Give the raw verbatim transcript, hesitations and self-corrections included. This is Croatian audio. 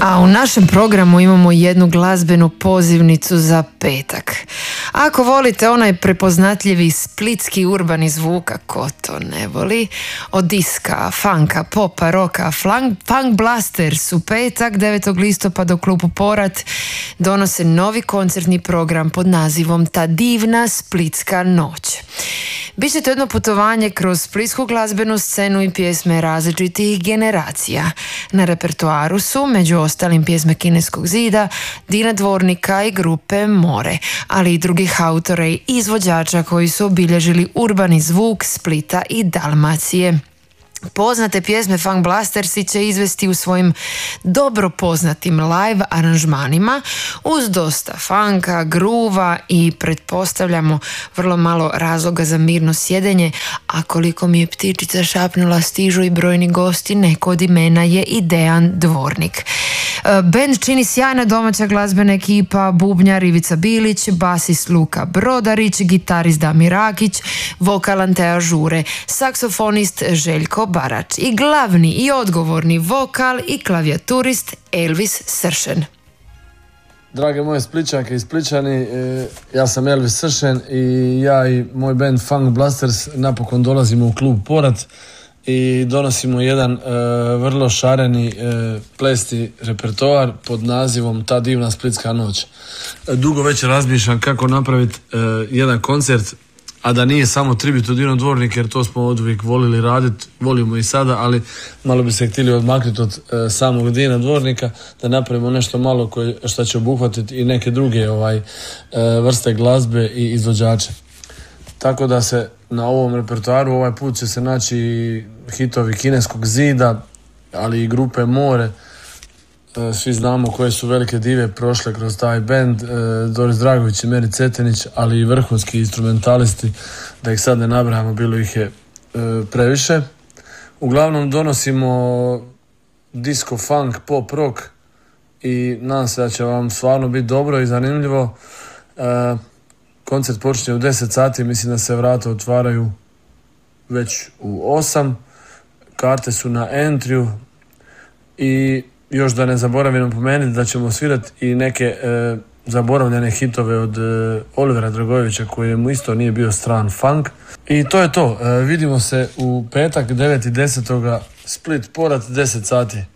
A u našem programu imamo jednu glazbenu pozivnicu za petak. Ako volite onaj prepoznatljivi splitski urbani zvuk, a ko to ne voli, od diska, funka, popa, roka, funk, funk blasters u petak devetog listopada u klubu Porat donose novi koncertni program pod nazivom Ta divna splitska noć. Biće to jedno putovanje kroz splitsku glazbenu scenu i pjesme različitih generacija. Na repertoaru su među ostalim pjesme Kineskog zida, Dina Dvornika i grupe More, ali i drugih autora i izvođača koji su obilježili urbani zvuk Splita i Dalmacije. Poznate pjesme Funk Blastersi će izvesti u svojim dobro poznatim live aranžmanima uz dosta funka, gruva i pretpostavljamo vrlo malo razloga za mirno sjedenje, a koliko mi je ptičica šapnula stižu i brojni gosti, neko od imena je i Dejan Dvornik. Band čini sjajna domaća glazbena ekipa, bubnjar Ivica Bilić, basist Luka Brodarić, gitarist Damir Rakić, vokal Antea Žure, saksofonist Željko Barač i glavni i odgovorni vokal i klavijaturist Elvis Sršen. Drage moje Splićanke i Splićani, ja sam Elvis Sršen i ja i moj band Funk Blasters napokon dolazimo u klub Porat i donosimo jedan uh, vrlo šareni uh, plesni repertoar pod nazivom Ta divna splitska noć. Dugo već razmišljam kako napraviti uh, jedan koncert, a da nije samo tribut od Dino Dvornik, jer to smo oduvijek volili raditi, volimo i sada, ali malo bi se htjeli odmaknuti od uh, samog Dina Dvornika, da napravimo nešto malo koje, što će obuhvatiti i neke druge ovaj, uh, vrste glazbe i izvođače. Tako da se na ovom repertoaru ovaj put će se naći hitovi Kineskog zida, ali i grupe More. Svi znamo koje su velike dive prošle kroz taj band, Doris Dragović i Meri Cetinić, ali i vrhunski instrumentalisti, da ih sad ne nabrajamo, bilo ih je previše. Uglavnom donosimo disco, funk, pop, rock i nadam se da će vam stvarno biti dobro i zanimljivo. Koncert počinje u deset sati, mislim da se vrata otvaraju već u osam. Karte su na Entriju i još da ne zaboravim napomenuti da ćemo svirati i neke e, zaboravljene hitove od e, Olivera Dragojevića, koji mu isto nije bio stran funk. I to je to. E, vidimo se u petak devetog desetog Split Porat deset sati.